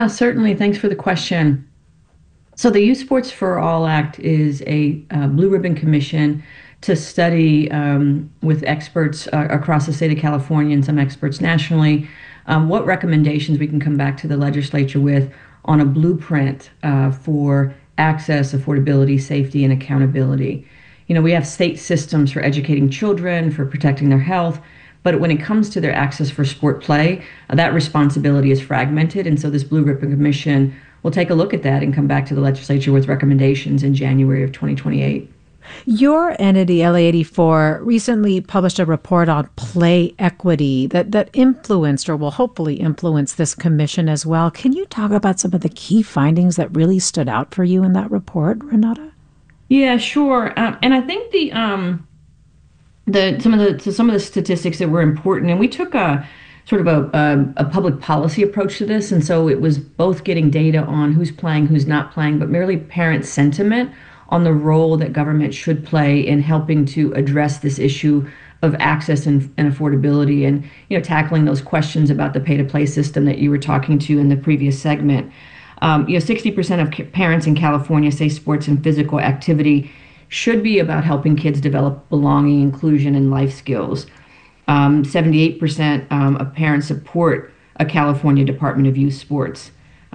Certainly. Thanks for the question. So, the Youth Sports for All Act is a blue ribbon commission to study with experts across the state of California and some experts nationally what recommendations we can come back to the legislature with on a blueprint for access, affordability, safety, and accountability. We have state systems for educating children, for protecting their health, but when it comes to their access for sport play, that responsibility is fragmented. And so this Blue Ribbon Commission will take a look at that and come back to the legislature with recommendations in January of 2028. Your entity, LA84, recently published a report on play equity that influenced or will hopefully influence this commission as well. Can you talk about some of the key findings that really stood out for you in that report, Renata? Yeah, sure. And I think some of the statistics that were important, and we took a sort of a public policy approach to this, and so it was both getting data on who's playing, who's not playing, but merely parent sentiment on the role that government should play in helping to address this issue of access and affordability, and tackling those questions about the pay-to-play system that you were talking to in the previous segment. 60% of parents in California say sports and physical activity should be about helping kids develop belonging, inclusion, and life skills. 78% of parents support a California Department of Youth Sports.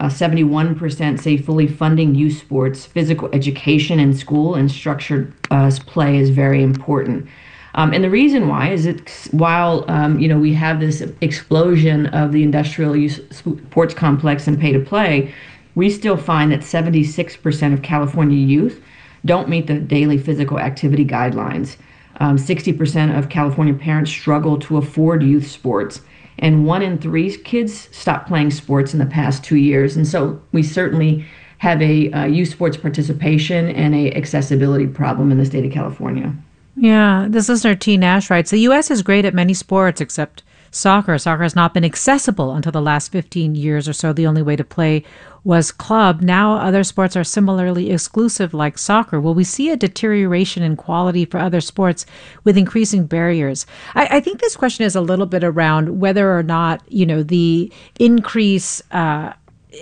71% say fully funding youth sports, physical education in school, and structured play is very important. And the reason why is while we have this explosion of the industrial youth sports complex and pay to play, we still find that 76% of California youth don't meet the daily physical activity guidelines. 60% of California parents struggle to afford youth sports, and 1 in 3 kids stopped playing sports in the past 2 years. And so we certainly have a youth sports participation and a accessibility problem in the state of California. Yeah, this listener T. Nash writes, the U.S. is great at many sports except soccer. Soccer has not been accessible until the last 15 years or so. The only way to play was club. Now other sports are similarly exclusive like soccer. Will we see a deterioration in quality for other sports with increasing barriers? I think this question is a little bit around whether or not, the increase of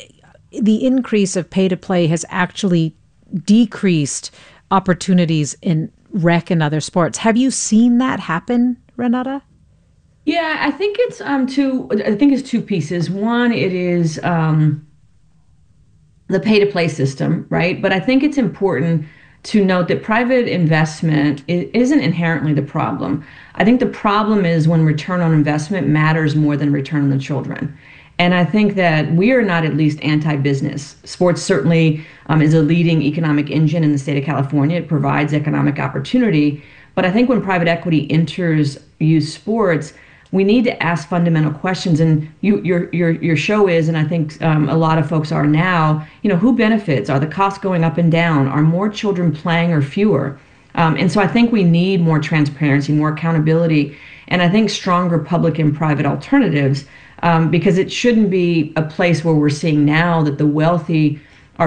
pay to play has actually decreased opportunities in rec and other sports. Have you seen that happen, Renata? Yeah, I think it's two pieces. One, it is the pay to play system, right? But I think it's important to note that private investment isn't inherently the problem. I think the problem is when return on investment matters more than return on the children. And I think that we are not at least anti-business. Sports certainly is a leading economic engine in the state of California. It provides economic opportunity. But I think when private equity enters youth sports, we need to ask fundamental questions. And your show is, and I think a lot of folks are now, who benefits? Are the costs going up and down? Are more children playing or fewer? And so I think we need more transparency, more accountability, and I think stronger public and private alternatives, because it shouldn't be a place where we're seeing now that the wealthy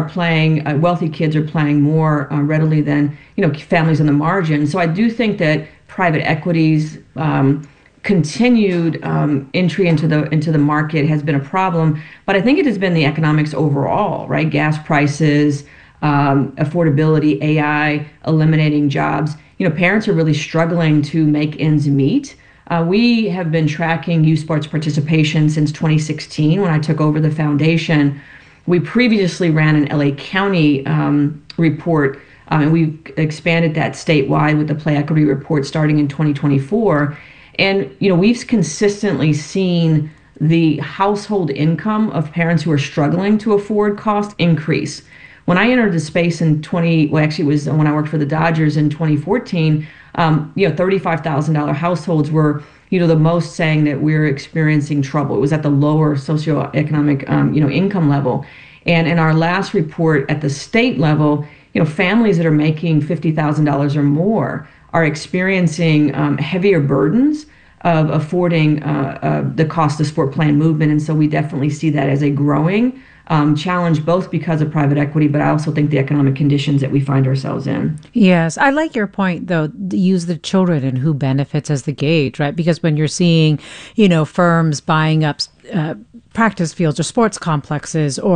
kids are playing more readily than families on the margin. So I do think that private equities continued entry into the market has been a problem, but I think it has been the economics overall, right? Gas prices, affordability, AI, eliminating jobs. Parents are really struggling to make ends meet. We have been tracking youth sports participation since 2016 when I took over the foundation. We previously ran an LA County report, and we've expanded that statewide with the Play Equity Report starting in 2024. And, we've consistently seen the household income of parents who are struggling to afford cost increase. When I entered the space it was when I worked for the Dodgers in 2014, $35,000 households were, the most saying that we're experiencing trouble. It was at the lower socioeconomic, income level. And in our last report at the state level, families that are making $50,000 or more are experiencing heavier burdens of affording the cost of sport play and movement. And so we definitely see that as a growing challenge, both because of private equity, but I also think the economic conditions that we find ourselves in. Yes. I like your point, though, use the children and who benefits as the gauge, right? Because when you're seeing, firms buying up practice fields or sports complexes